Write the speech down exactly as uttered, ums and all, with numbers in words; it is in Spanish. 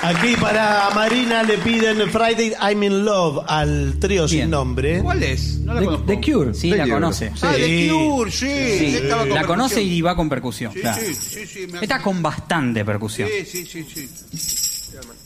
Aquí para Marina le piden Friday I'm in Love al trío sin Bien. nombre. ¿Cuál es? No la The, conozco. The Cure. Sí, The la Cure. conoce. Ah, Sí. The Cure, sí. Sí, Sí, estaba con la conoce percusión. y va con percusión. Sí, Claro. sí, sí, sí, me Está con bastante percusión. Sí, sí, sí, sí.